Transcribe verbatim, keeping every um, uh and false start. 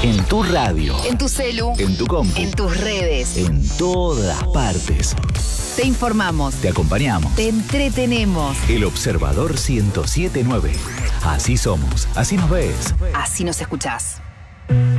En tu radio. En tu celu. En tu compu. En tus redes. En todas partes. Te informamos. Te acompañamos. Te entretenemos. El Observador ciento siete punto nueve. Así somos. Así nos ves. Así nos escuchás.